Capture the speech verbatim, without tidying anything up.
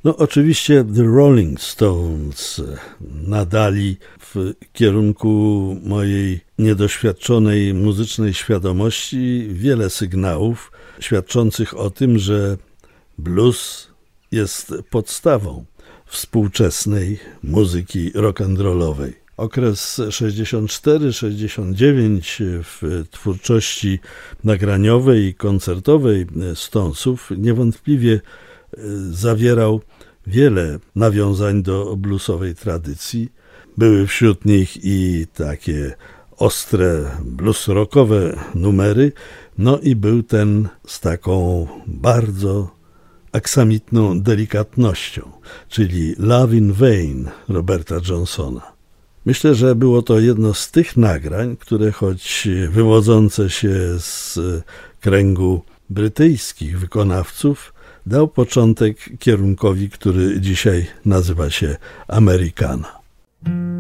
No oczywiście The Rolling Stones nadali w kierunku mojej niedoświadczonej muzycznej świadomości wiele sygnałów świadczących o tym, że blues jest podstawą współczesnej muzyki rock'n'rollowej. Okres sześćdziesiąt cztery sześćdziesiąt dziewięć w twórczości nagraniowej i koncertowej Stonesów niewątpliwie zawierał wiele nawiązań do bluesowej tradycji. Były wśród nich i takie ostre blues rockowe numery, no i był ten z taką bardzo aksamitną delikatnością, czyli Love in Vain Roberta Johnsona. Myślę, że było to jedno z tych nagrań, które choć wywodzące się z kręgu brytyjskich wykonawców, dał początek kierunkowi, który dzisiaj nazywa się Americana.